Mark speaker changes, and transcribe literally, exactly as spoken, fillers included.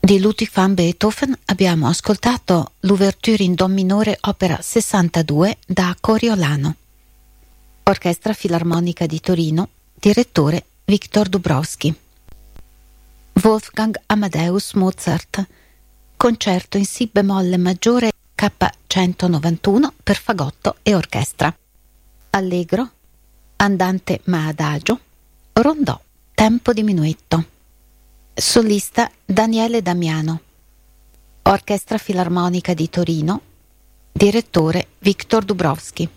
Speaker 1: Di Ludwig van Beethoven abbiamo ascoltato l'ouverture in do minore opera sessantadue da Coriolano. Orchestra Filarmonica di Torino, direttore Victor Dubrovsky. Wolfgang Amadeus Mozart, concerto in Si bemolle maggiore K centonovantuno per fagotto e orchestra. Allegro, andante ma adagio, rondò, tempo diminuetto. Solista Daniele Damiano. Orchestra Filarmonica di Torino, direttore Victor Dubrovsky.